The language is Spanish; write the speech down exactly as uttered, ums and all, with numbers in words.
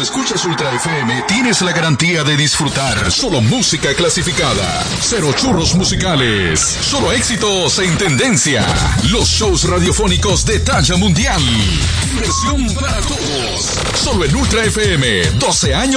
escuchas Ultra F M, tienes la garantía de disfrutar solo música clasificada. Cero churros musicales. Solo éxitos en tendencia. Los shows radiofónicos de talla mundial. Diversión para todos. Solo en Ultra F M. doce años